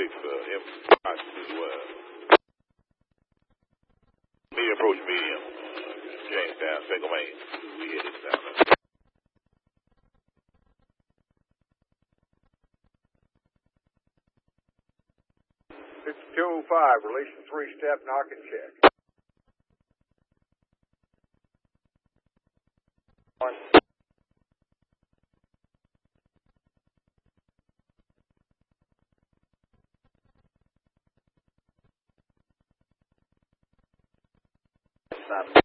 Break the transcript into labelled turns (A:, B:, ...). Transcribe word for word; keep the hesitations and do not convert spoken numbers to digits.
A: six, uh, M as well. Medium approach medium, uh, Jamestown, single main. We hit it down there.
B: fifty-two oh five, release the three-step knock and check. One. Stop.